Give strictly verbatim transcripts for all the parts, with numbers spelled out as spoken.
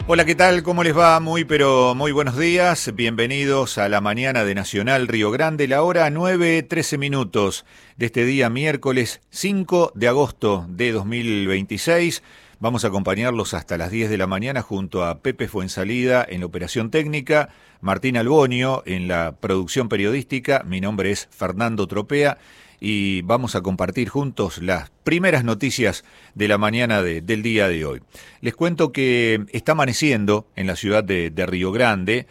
Hola, ¿qué tal? ¿Cómo les va? Muy, pero muy buenos días. Bienvenidos a la mañana de Nacional Río Grande, la hora nueve trece minutos de este día miércoles cinco de agosto de dos mil veintiséis. Vamos a acompañarlos hasta las diez de la mañana junto a Pepe Fuensalida en la operación técnica, Martín Albonio en la producción periodística. Mi nombre es Fernando Tropea y vamos a compartir juntos las primeras noticias de la mañana de, del día de hoy. Les cuento que está amaneciendo en la ciudad de, de Río Grande.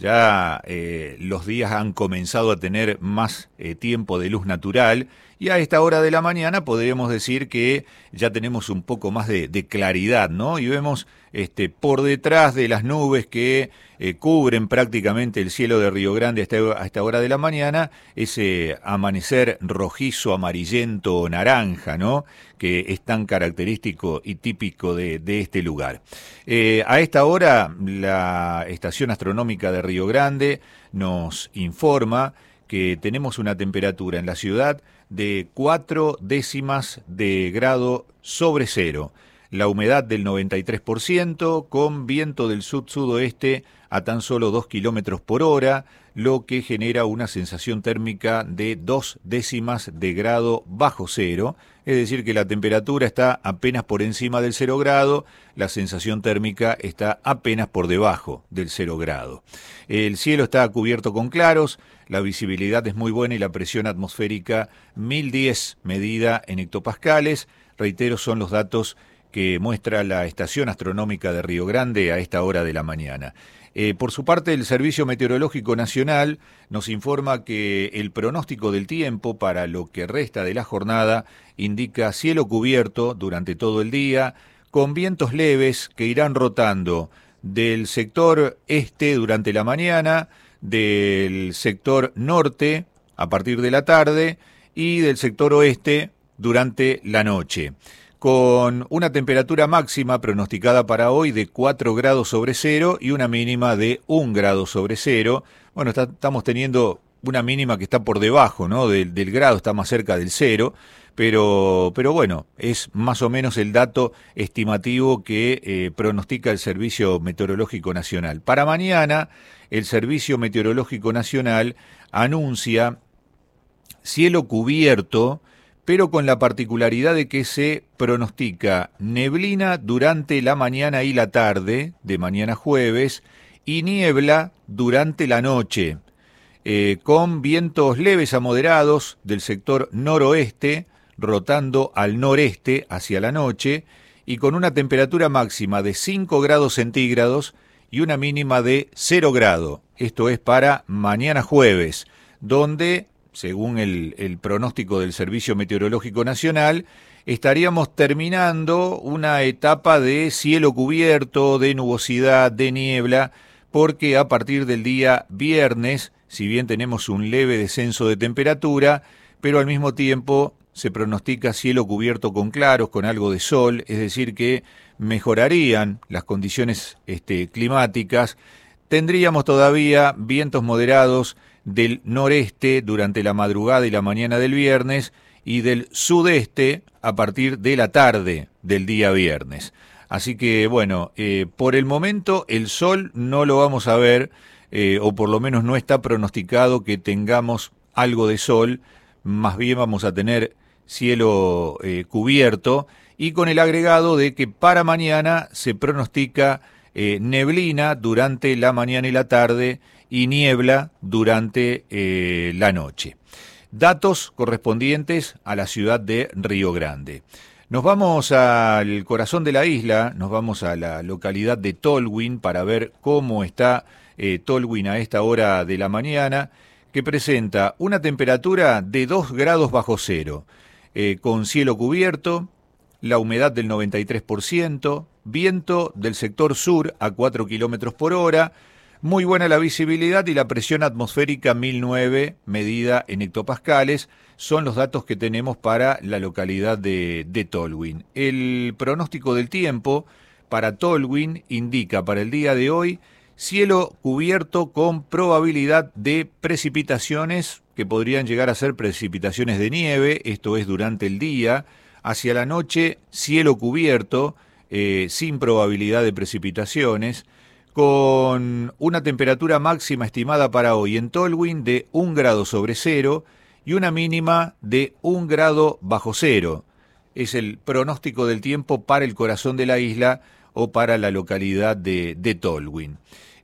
Ya eh, los días han comenzado a tener más eh, tiempo de luz natural y a esta hora de la mañana podríamos decir que ya tenemos un poco más de, de claridad, ¿no? Y vemos este, por detrás de las nubes que eh, cubren prácticamente el cielo de Río Grande a esta, a esta hora de la mañana, ese amanecer rojizo, amarillento o naranja, ¿no? Que es tan característico y típico de, de este lugar. Eh, a esta hora la Estación Astronómica de Río Grande nos informa que tenemos una temperatura en la ciudad de cuatro décimas de grado sobre cero, la humedad del noventa y tres por ciento, con viento del sud-sudoeste a tan solo dos kilómetros por hora, lo que genera una sensación térmica de dos décimas de grado bajo cero, es decir que la temperatura está apenas por encima del cero grado, la sensación térmica está apenas por debajo del cero grado. El cielo está cubierto con claros, la visibilidad es muy buena y la presión atmosférica mil diez medida en hectopascales. Reitero, son los datos que muestra la Estación Astronómica de Río Grande a esta hora de la mañana. Eh, por su parte, el Servicio Meteorológico Nacional nos informa que el pronóstico del tiempo para lo que resta de la jornada indica cielo cubierto durante todo el día, con vientos leves que irán rotando del sector este durante la mañana, del sector norte a partir de la tarde y del sector oeste durante la noche, con una temperatura máxima pronosticada para hoy de cuatro grados sobre cero y una mínima de un grado sobre cero. Bueno, está, estamos teniendo una mínima que está por debajo, ¿no? del, del grado, está más cerca del cero, pero, pero bueno, es más o menos el dato estimativo que eh, pronostica el Servicio Meteorológico Nacional. Para mañana, el Servicio Meteorológico Nacional anuncia cielo cubierto, pero con la particularidad de que se pronostica neblina durante la mañana y la tarde, de mañana jueves, y niebla durante la noche, eh, con vientos leves a moderados del sector noroeste, rotando al noreste hacia la noche, y con una temperatura máxima de cinco grados centígrados y una mínima de cero grado. Esto es para mañana jueves, donde, según el, el pronóstico del Servicio Meteorológico Nacional, estaríamos terminando una etapa de cielo cubierto, de nubosidad, de niebla, porque a partir del día viernes, si bien tenemos un leve descenso de temperatura, pero al mismo tiempo se pronostica cielo cubierto con claros, con algo de sol, es decir que mejorarían las condiciones este, climáticas. Tendríamos todavía vientos moderados del noreste durante la madrugada y la mañana del viernes y del sudeste a partir de la tarde del día viernes. Así que bueno, eh, por el momento el sol no lo vamos a ver, eh, o por lo menos no está pronosticado que tengamos algo de sol, más bien vamos a tener cielo eh, cubierto y con el agregado de que para mañana se pronostica eh, neblina durante la mañana y la tarde y niebla durante eh, la noche. Datos correspondientes a la ciudad de Río Grande. Nos vamos al corazón de la isla, nos vamos a la localidad de Tolwyn para ver cómo está eh, Tolwyn a esta hora de la mañana, que presenta una temperatura de dos grados bajo cero, eh, con cielo cubierto, la humedad del noventa y tres por ciento, viento del sector sur a cuatro kilómetros por hora, muy buena la visibilidad y la presión atmosférica mil nueve medida en hectopascales. Son los datos que tenemos para la localidad de, de Tolwyn. El pronóstico del tiempo para Tolwyn indica para el día de hoy cielo cubierto con probabilidad de precipitaciones que podrían llegar a ser precipitaciones de nieve, esto es durante el día. Hacia la noche, cielo cubierto, eh, sin probabilidad de precipitaciones, con una temperatura máxima estimada para hoy en Tolwyn de un grado sobre cero y una mínima de un grado bajo cero. Es el pronóstico del tiempo para el corazón de la isla o para la localidad de, de Tolwyn.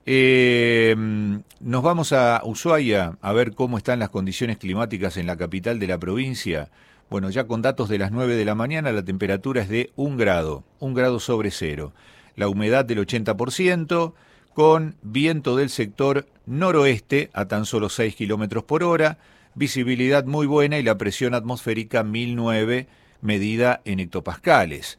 Eh, nos vamos a Ushuaia a ver cómo están las condiciones climáticas en la capital de la provincia. Bueno, ya con datos de las nueve de la mañana la temperatura es de un grado, un grado sobre cero. La humedad del ochenta por ciento, con viento del sector noroeste a tan solo seis kilómetros por hora, visibilidad muy buena y la presión atmosférica mil nueve medida en hectopascales.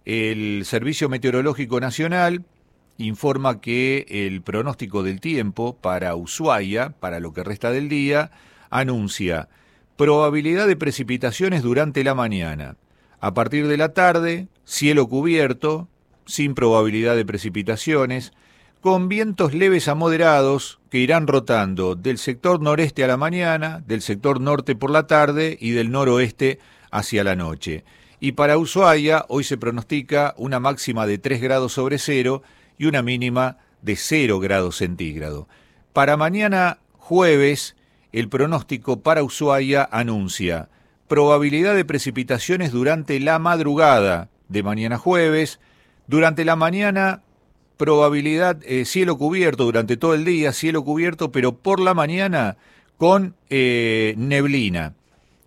El Servicio Meteorológico Nacional informa que el pronóstico del tiempo para Ushuaia, para lo que resta del día, anuncia probabilidad de precipitaciones durante la mañana. A partir de la tarde, cielo cubierto, sin probabilidad de precipitaciones, con vientos leves a moderados que irán rotando del sector noreste a la mañana, del sector norte por la tarde y del noroeste hacia la noche. Y para Ushuaia hoy se pronostica una máxima de tres grados sobre cero y una mínima de cero grados centígrados. Para mañana jueves, el pronóstico para Ushuaia anuncia probabilidad de precipitaciones durante la madrugada de mañana jueves, durante la mañana probabilidad eh, cielo cubierto durante todo el día, cielo cubierto, pero por la mañana con eh, neblina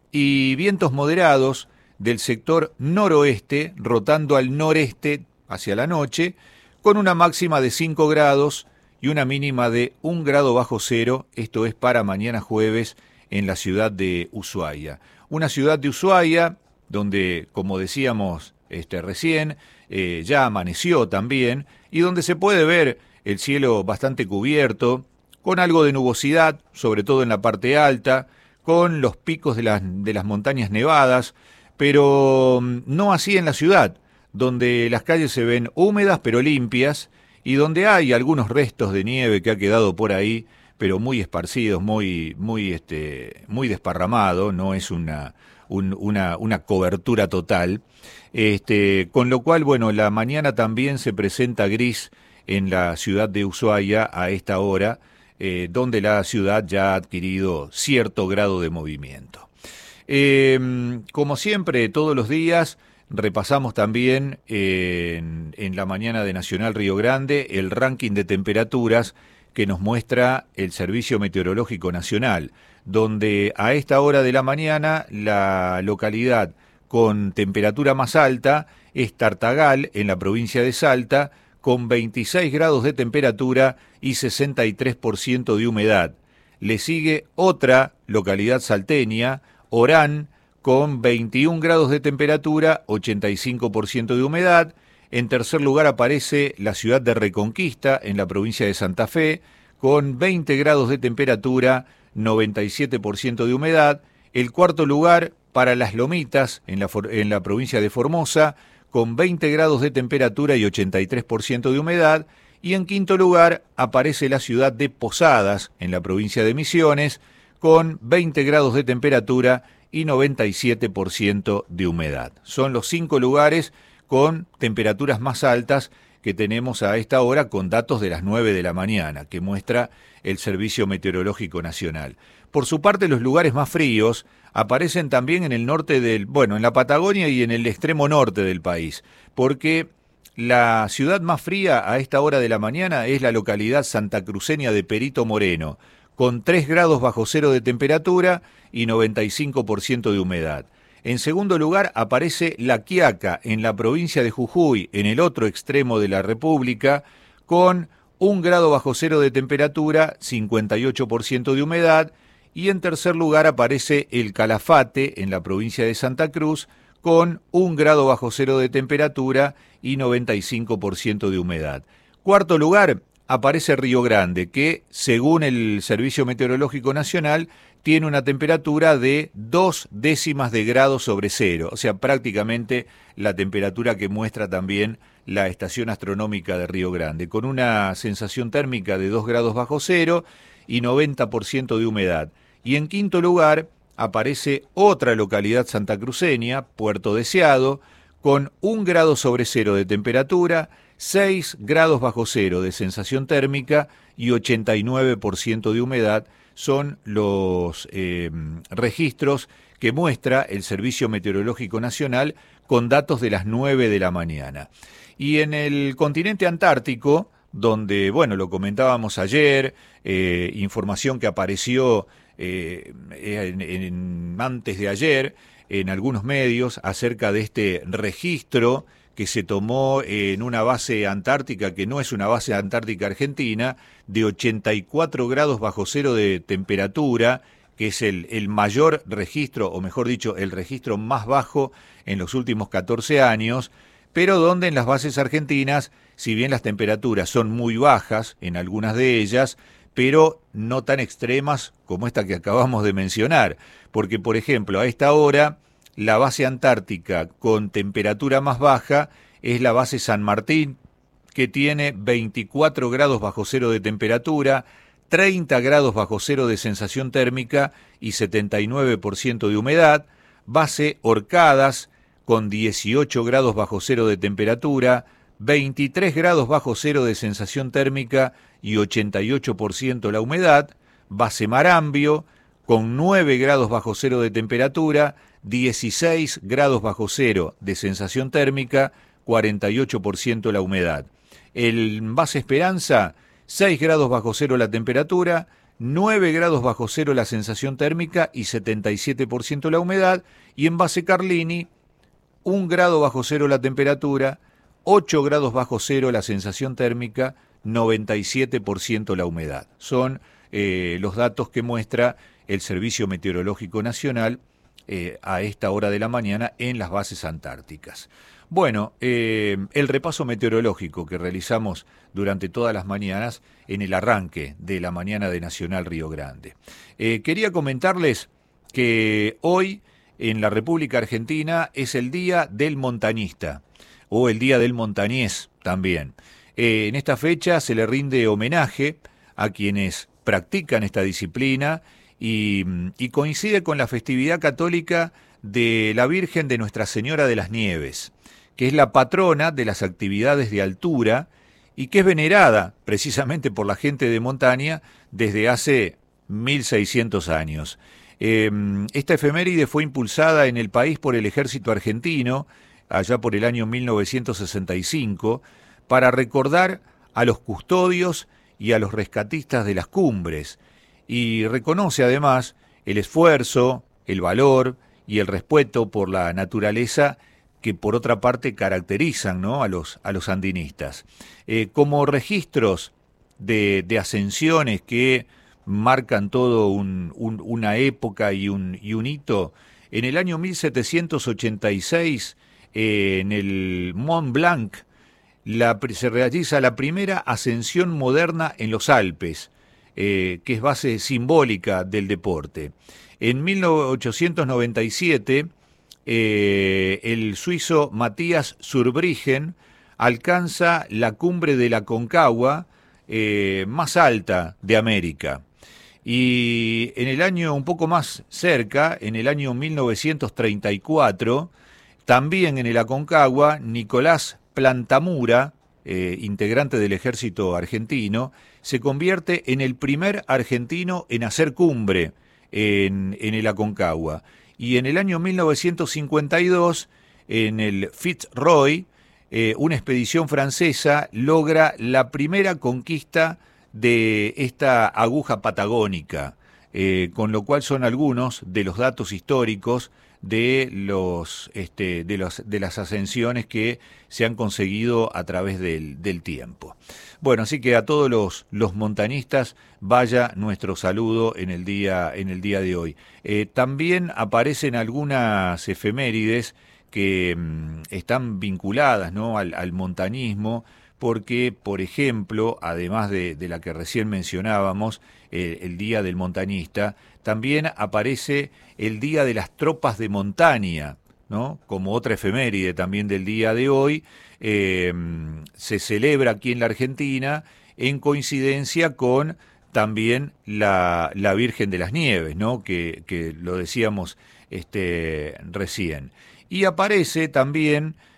y vientos moderados del sector noroeste, rotando al noreste hacia la noche, con una máxima de cinco grados y una mínima de un grado bajo cero, esto es para mañana jueves en la ciudad de Ushuaia. Una ciudad de Ushuaia donde, como decíamos este, recién, eh, ya amaneció también, y donde se puede ver el cielo bastante cubierto, con algo de nubosidad, sobre todo en la parte alta, con los picos de las, de las montañas nevadas, pero no así en la ciudad, donde las calles se ven húmedas pero limpias, y donde hay algunos restos de nieve que ha quedado por ahí, pero muy esparcidos, muy, muy, este, muy desparramado, no es una, un, una, una cobertura total, este, con lo cual, bueno, la mañana también se presenta gris en la ciudad de Ushuaia a esta hora, eh, donde la ciudad ya ha adquirido cierto grado de movimiento. Eh, como siempre, todos los días repasamos también eh, en, en la mañana de Nacional Río Grande el ranking de temperaturas que nos muestra el Servicio Meteorológico Nacional, donde a esta hora de la mañana la localidad con temperatura más alta es Tartagal, en la provincia de Salta, con veintiséis grados de temperatura y sesenta y tres por ciento de humedad. Le sigue otra localidad salteña, Orán, con veintiún grados de temperatura, ochenta y cinco por ciento de humedad. En tercer lugar aparece la ciudad de Reconquista, en la provincia de Santa Fe, con veinte grados de temperatura, noventa y siete por ciento de humedad. El cuarto lugar para Las Lomitas, en la, en la provincia de Formosa, con veinte grados de temperatura y ochenta y tres por ciento de humedad. Y en quinto lugar aparece la ciudad de Posadas, en la provincia de Misiones, con veinte grados de temperatura y noventa y siete por ciento de humedad. Son los cinco lugares con temperaturas más altas que tenemos a esta hora, con datos de las nueve de la mañana, que muestra el Servicio Meteorológico Nacional. Por su parte, los lugares más fríos aparecen también en el norte del, bueno, en la Patagonia y en el extremo norte del país, porque la ciudad más fría a esta hora de la mañana es la localidad santacruceña de Perito Moreno, con tres grados bajo cero de temperatura y noventa y cinco por ciento de humedad. En segundo lugar aparece La Quiaca, en la provincia de Jujuy, en el otro extremo de la República, con un grado bajo cero de temperatura, cincuenta y ocho por ciento de humedad. Y en tercer lugar aparece El Calafate, en la provincia de Santa Cruz, con un grado bajo cero de temperatura y noventa y cinco por ciento de humedad. Cuarto lugar aparece Río Grande, que, según el Servicio Meteorológico Nacional, tiene una temperatura de dos décimas de grado sobre cero, o sea, prácticamente la temperatura que muestra también la estación astronómica de Río Grande, con una sensación térmica de dos grados bajo cero y noventa por ciento de humedad. Y en quinto lugar aparece otra localidad santacruceña, Puerto Deseado, con un grado sobre cero de temperatura, seis grados bajo cero de sensación térmica y ochenta y nueve por ciento de humedad son los eh, registros que muestra el Servicio Meteorológico Nacional con datos de las nueve de la mañana. Y en el continente antártico, donde, bueno, lo comentábamos ayer, eh, información que apareció eh, en, en, antes de ayer en algunos medios acerca de este registro que se tomó en una base antártica que no es una base antártica argentina, de ochenta y cuatro grados bajo cero de temperatura, que es el, el mayor registro, o mejor dicho, el registro más bajo en los últimos catorce años, pero donde en las bases argentinas, si bien las temperaturas son muy bajas en algunas de ellas, pero no tan extremas como esta que acabamos de mencionar, porque, por ejemplo, a esta hora, la base antártica con temperatura más baja es la base San Martín, que tiene veinticuatro grados bajo cero de temperatura, treinta grados bajo cero de sensación térmica y setenta y nueve por ciento de humedad. Base Orcadas, con dieciocho grados bajo cero de temperatura, veintitrés grados bajo cero de sensación térmica y ochenta y ocho por ciento la humedad. Base Marambio, con nueve grados bajo cero de temperatura, dieciséis grados bajo cero de sensación térmica, cuarenta y ocho por ciento la humedad. El Base Esperanza, seis grados bajo cero la temperatura, nueve grados bajo cero la sensación térmica y setenta y siete por ciento la humedad. Y en Base Carlini, un grado bajo cero la temperatura, ocho grados bajo cero la sensación térmica, noventa y siete por ciento la humedad. Son eh, los datos que muestra el Servicio Meteorológico Nacional eh, a esta hora de la mañana en las bases antárticas. Bueno, eh, el repaso meteorológico que realizamos durante todas las mañanas en el arranque de la mañana de Nacional Río Grande. Eh, quería comentarles que hoy en la República Argentina es el Día del Montañista, o el Día del Montañés también. Eh, en esta fecha se le rinde homenaje a quienes practican esta disciplina y, y coincide con la festividad católica de la Virgen de Nuestra Señora de las Nieves, que es la patrona de las actividades de altura y que es venerada precisamente por la gente de montaña desde hace mil seiscientos años. Eh, esta efeméride fue impulsada en el país por el ejército argentino, allá por el año mil novecientos sesenta y cinco, para recordar a los custodios y a los rescatistas de las cumbres, y reconoce además el esfuerzo, el valor y el respeto por la naturaleza que por otra parte caracterizan, ¿no?, a los, a los andinistas. Eh, como registros de, de ascensiones que marcan todo un, un, una época y un, y un hito, en el año mil setecientos ochenta y seis, eh, en el Mont Blanc, la, se realiza la primera ascensión moderna en los Alpes, eh, que es base simbólica del deporte. En mil ochocientos noventa y siete, eh, el suizo Matías Zurbriggen alcanza la cumbre de la Concagua eh, más alta de América. Y en el año un poco más cerca, en el año mil novecientos treinta y cuatro, también en el Aconcagua, Nicolás Plantamura, eh, integrante del ejército argentino, se convierte en el primer argentino en hacer cumbre en, en el Aconcagua. Y en el año mil novecientos cincuenta y dos, en el Fitzroy, eh, una expedición francesa logra la primera conquista de esta aguja patagónica, eh, con lo cual son algunos de los datos históricos de los este, de los de las ascensiones que se han conseguido a través del, del tiempo. Bueno, así que a todos los, los montañistas vaya nuestro saludo en el día en el día de hoy. Eh, también aparecen algunas efemérides que mm, están vinculadas, ¿no?, al, al montañismo, porque, por ejemplo, además de, de la que recién mencionábamos, eh, el Día del Montañista, también aparece el Día de las Tropas de Montaña, ¿no?, como otra efeméride también del día de hoy. Eh, se celebra aquí en la Argentina en coincidencia con también la, la Virgen de las Nieves, ¿no?, que, que lo decíamos este, recién. Y aparece también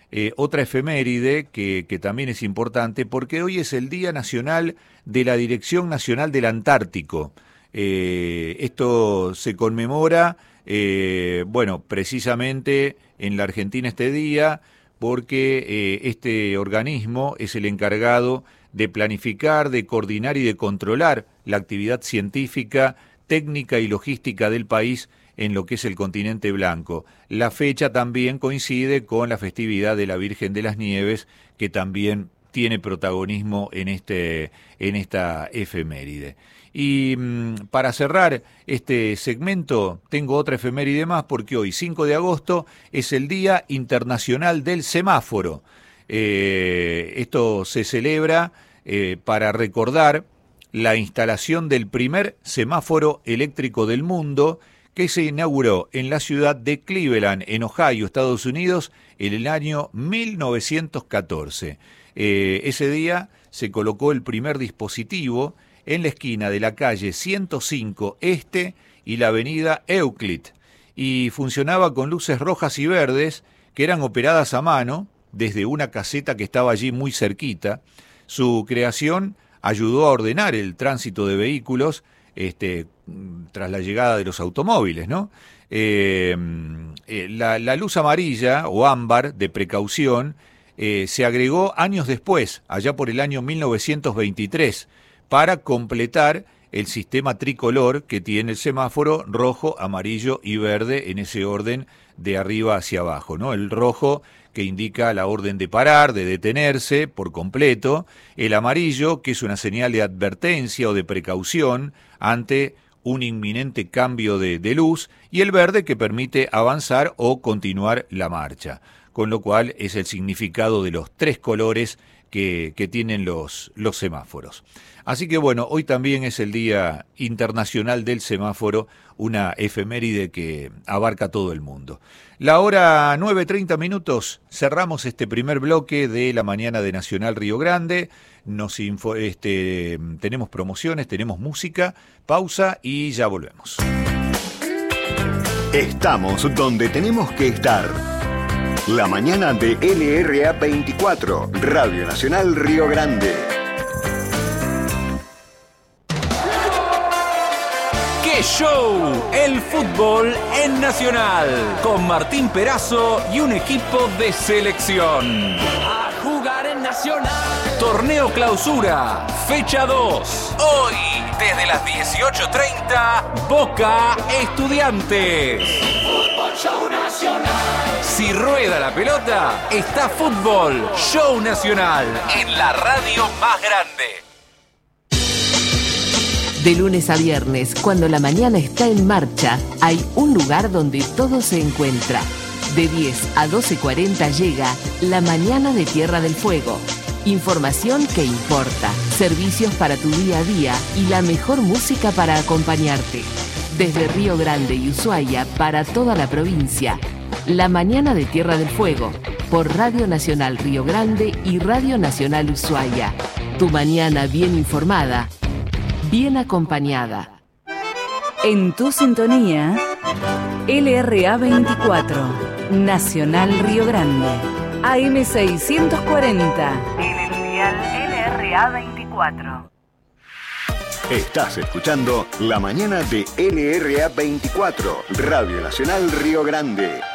eh, otra efeméride que, que también es importante, porque hoy es el Día Nacional de la Dirección Nacional del Antártico. Eh, esto se conmemora, eh, bueno, precisamente en la Argentina este día, porque eh, este organismo es el encargado de planificar, de coordinar y de controlar la actividad científica, técnica y logística del país en lo que es el continente blanco. La fecha también coincide con la festividad de la Virgen de las Nieves, que también tiene protagonismo en, este, en esta efeméride. Y mmm, para cerrar este segmento, tengo otra efeméride más, porque hoy, cinco de agosto, es el Día Internacional del Semáforo. Eh, esto se celebra eh, para recordar la instalación del primer semáforo eléctrico del mundo, que se inauguró en la ciudad de Cleveland, en Ohio, Estados Unidos, en el año mil novecientos catorce. Eh, ese día se colocó el primer dispositivo en la esquina de la calle ciento cinco Este y la avenida Euclid, y funcionaba con luces rojas y verdes que eran operadas a mano desde una caseta que estaba allí muy cerquita. Su creación ayudó a ordenar el tránsito de vehículos este, tras la llegada de los automóviles, ¿no? Eh, eh, la, la luz amarilla o ámbar de precaución eh, se agregó años después, allá por el año mil novecientos veintitrés, para completar el sistema tricolor que tiene el semáforo rojo, amarillo y verde en ese orden de arriba hacia abajo, ¿no? El rojo que indica la orden de parar, de detenerse por completo, el amarillo que es una señal de advertencia o de precaución ante un inminente cambio de, de luz, y el verde que permite avanzar o continuar la marcha, con lo cual es el significado de los tres colores que, que tienen los, los semáforos. Así que bueno, hoy también es el Día Internacional del Semáforo, una efeméride que abarca todo el mundo. La hora nueve treinta minutos, cerramos este primer bloque de la mañana de Nacional Río Grande. Nos info, este, tenemos promociones, tenemos música, pausa y ya volvemos. Estamos donde tenemos que estar. La mañana de L R A veinticuatro, Radio Nacional Río Grande. ¡Qué show! El fútbol en Nacional, con Martín Perazo y un equipo de selección. A jugar en Nacional. Torneo Clausura, fecha dos. Hoy, desde las dieciocho treinta, Boca Estudiantes. Fútbol Show Nacional. Si rueda la pelota, está Fútbol Show Nacional en la radio más grande. De lunes a viernes, cuando la mañana está en marcha, hay un lugar donde todo se encuentra. De diez a doce cuarenta llega La Mañana de Tierra del Fuego. Información que importa, servicios para tu día a día y la mejor música para acompañarte. Desde Río Grande y Ushuaia para toda la provincia. La Mañana de Tierra del Fuego, por Radio Nacional Río Grande y Radio Nacional Ushuaia. Tu mañana bien informada, bien acompañada. En tu sintonía, L R A veinticuatro, Nacional Río Grande, A M seiscientos cuarenta, en el dial L R A veinticuatro. Estás escuchando La Mañana de L R A veinticuatro, Radio Nacional Río Grande.